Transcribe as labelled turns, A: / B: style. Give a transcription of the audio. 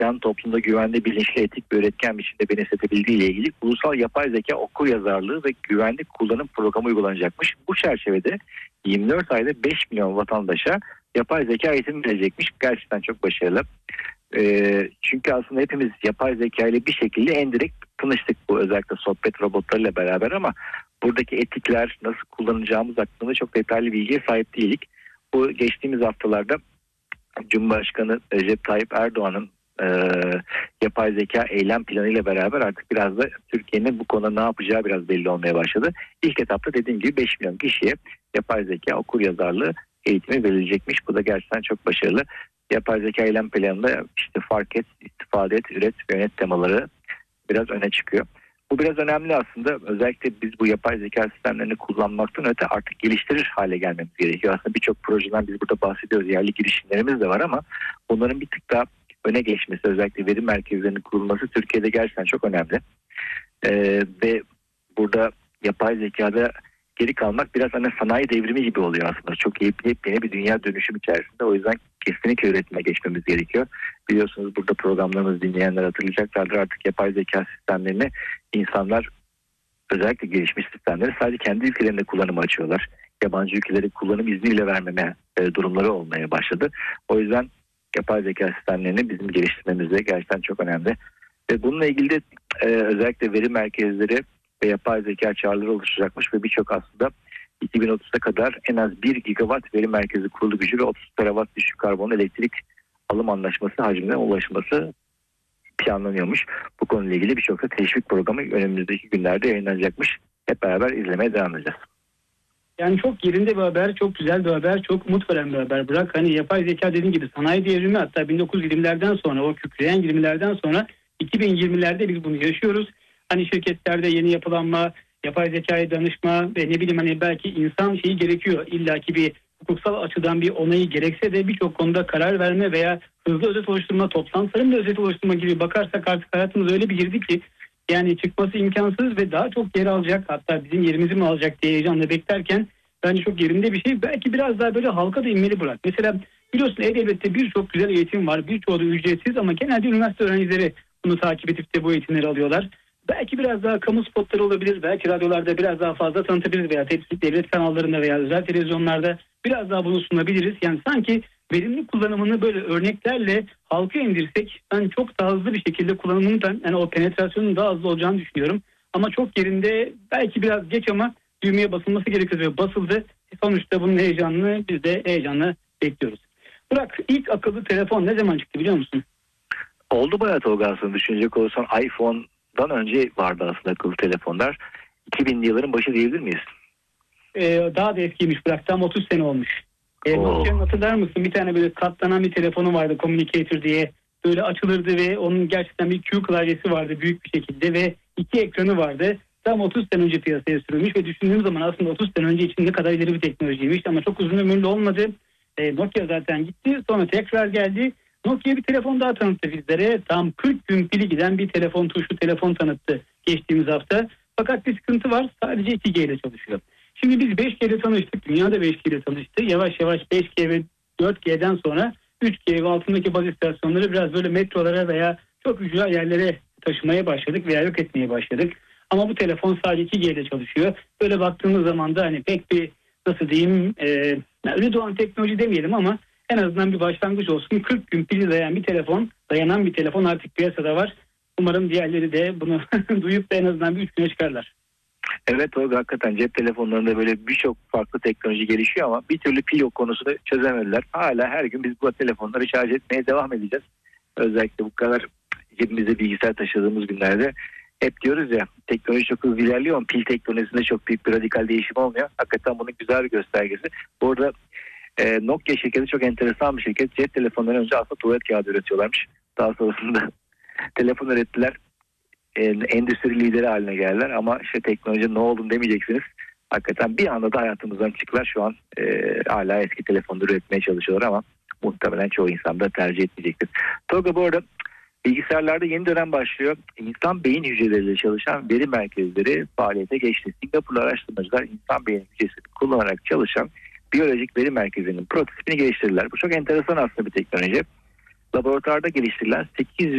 A: yan toplumda güvenli, bilinçli, etik bir üretken biçimde benimsetebildiği ile ilgili ulusal yapay zeka okuryazarlığı ve güvenlik kullanım programı uygulanacakmış. Bu çerçevede 24 ayda 5 milyon vatandaşa yapay zeka eğitimi verecekmiş. Gerçekten çok başarılı. Çünkü aslında hepimiz yapay zeka ile bir şekilde endirekt tanıştık, bu özellikle sohbet robotlarıyla beraber, ama buradaki etikler, nasıl kullanacağımız hakkında çok detaylı bilgiye sahip değildik. Bu geçtiğimiz haftalarda Cumhurbaşkanı Recep Tayyip Erdoğan'ın yapay zeka eylem planıyla beraber artık biraz da Türkiye'nin bu konuda ne yapacağı biraz belli olmaya başladı. İlk etapta dediğim gibi 5 milyon kişiye yapay zeka okuryazarlığı eğitimi verilecekmiş. Bu da gerçekten çok başarılı. Yapay zeka eylem planında işte fark et, istifade et, üret ve yönet temaları biraz öne çıkıyor. Bu biraz önemli aslında. Özellikle biz bu yapay zeka sistemlerini kullanmaktan öte artık geliştirir hale gelmemiz gerekiyor. Aslında birçok projeden biz burada bahsediyoruz. Yerli girişimlerimiz de var ama bunların bir tık daha öne geçmesi, özellikle veri merkezlerinin kurulması Türkiye'de gerçekten çok önemli. Ve burada yapay zekada geri kalmak biraz hani sanayi devrimi gibi oluyor aslında. Çok yepyeni bir dünya dönüşüm içerisinde. O yüzden kesinlikle üretime geçmemiz gerekiyor. Biliyorsunuz burada programlarımızı dinleyenler hatırlayacaklardır. Artık yapay zeka sistemlerini insanlar, özellikle gelişmiş sistemleri, sadece kendi ülkelerinde kullanıma açıyorlar. Yabancı ülkeleri kullanım izniyle vermeme durumları olmaya başladı. O yüzden yapay zeka sistemlerini bizim geliştirmemiz de gerçekten çok önemli. Ve bununla ilgili de özellikle veri merkezleri ve yapay zeka çağrıları oluşacakmış ve birçok aslında 2030'a kadar en az 1 gigawatt veri merkezi kurulu gücü ve 30 terawatt düşük karbon elektrik alım anlaşması hacmine ulaşması planlanıyormuş. Bu konuyla ilgili birçok da teşvik programı önümüzdeki günlerde yayınlanacakmış. Hep beraber izlemeye devam edeceğiz.
B: Yani çok yerinde bir haber, çok güzel bir haber, çok umut veren bir haber. Bırak hani yapay zeka dediğim gibi sanayi devrimi, hatta 1920'lerden sonra, o kükreyen 20'lerden sonra 2020'lerde biz bunu yaşıyoruz. Hani şirketlerde yeni yapılanma, yapay zekaya danışma ve ne bileyim hani belki insan şeyi gerekiyor. İlla ki bir hukuksal açıdan bir onayı gerekse de birçok konuda karar verme veya hızlı özet oluşturma, toplantıların da özet oluşturma gibi bakarsak artık hayatımız öyle bir girdi ki yani çıkması imkansız ve daha çok yer alacak, hatta bizim yerimizi mi alacak diye heyecanla beklerken bence çok yerinde bir şey. Belki biraz daha böyle halka da inmeli Burak. Mesela biliyorsun E-Devlet'te birçok güzel eğitim var. Birçoğu da ücretsiz ama genelde üniversite öğrencileri bunu takip edip de bu eğitimleri alıyorlar. Belki biraz daha kamu spotları olabilir. Belki radyolarda biraz daha fazla tanıtabiliriz veya devlet kanallarında veya özel televizyonlarda biraz daha bunu sunabiliriz. Yani sanki verimli kullanımını böyle örneklerle halka indirsek ben çok daha hızlı bir şekilde kullanımının, yani o penetrasyonun daha hızlı olacağını düşünüyorum. Ama çok yerinde, belki biraz geç ama düğmeye basılması gerekiyor ve basıldı. Sonuçta bunun heyecanını biz de heyecanla bekliyoruz. Burak, ilk akıllı telefon ne zaman çıktı biliyor musun?
A: Oldu bayağı Tolga, aslında düşünecek olursan iPhone'dan önce vardı aslında akıllı telefonlar. 2000'li yılların başı diyebilir miyiz?
B: Daha da eskiymiş Burak, tam 30 sene olmuş. Nokia'nın, hatırlar mısın? Bir tane böyle katlanan bir telefonu vardı, Communicator diye. Böyle açılırdı ve onun gerçekten bir Q klavyesi vardı büyük bir şekilde ve 2 ekranı vardı. Tam 30 sene önce piyasaya sürülmüş ve düşündüğüm zaman aslında 30 sene önce için ne kadar ileri bir teknolojiymiş ama çok uzun ömürlü olmadı. Nokia zaten gitti, sonra tekrar geldi. Nokia bir telefon daha tanıttı bizlere. Tam 40 gün pili giden bir telefon, tuşlu telefon tanıttı geçtiğimiz hafta. Fakat bir sıkıntı var, sadece 2G ile çalışıyor. Şimdi biz 5G ile tanıştık, dünya da 5G ile tanıştı. Yavaş yavaş 5G ve 4G'den sonra 3G ve altındaki baz istasyonları biraz böyle metrolara veya çok ücra yerlere taşımaya başladık veya yok etmeye başladık. Ama bu telefon sadece 2G ile çalışıyor. Böyle baktığımız zaman da hani pek bir, nasıl diyeyim, ölü doğan teknoloji demeyelim ama en azından bir başlangıç olsun. 40 gün pili dayanan bir telefon artık piyasada var. Umarım diğerleri de bunu duyup da en azından bir 3 güne çıkarlar.
A: Evet, o hakikaten cep telefonlarında böyle birçok farklı teknoloji gelişiyor ama bir türlü pil yok konusunu çözemediler. Hala her gün biz bu telefonları şarj etmeye devam edeceğiz. Özellikle bu kadar cebimizde bilgisayar taşıdığımız günlerde hep diyoruz ya, teknoloji çok hızlı ilerliyor ama pil teknolojisinde çok büyük bir radikal değişim olmuyor. Hakikaten bunun güzel bir göstergesi. Bu arada Nokia şirketi çok enteresan bir şirket. Cep telefonlarından önce aslında tuvalet kağıdı üretiyorlarmış. Daha sonrasında telefon ürettiler. Endüstri lideri haline geldiler ama işte teknoloji ne oldu demeyeceksiniz. Hakikaten bir anda da hayatımızdan çıktılar. Şu an hala eski telefonları üretmeye çalışıyorlar ama muhtemelen çoğu insan da tercih etmeyecektir. Tolga, bu arada bilgisayarlarda yeni dönem başlıyor. İnsan beyin hücreleriyle çalışan veri merkezleri faaliyete geçti. Singapurlu araştırmacılar insan beyin hücresini kullanarak çalışan biyolojik veri merkezinin prototipini geliştirdiler. Bu çok enteresan aslında bir teknoloji. Laboratuvarda geliştirilen 800